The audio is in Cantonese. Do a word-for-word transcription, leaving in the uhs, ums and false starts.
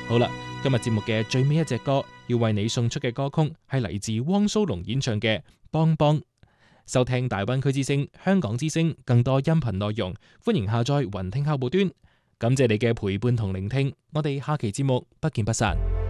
好啦，今日節目嘅最尾一隻歌要為你送出嘅歌曲係嚟自汪蘇泷演唱嘅《幫幫》。收聽大灣區之聲、香港之聲更多音頻內容，歡迎下載雲聽客戶端。感謝你嘅陪伴同聆聽，我哋下期節目不見不散。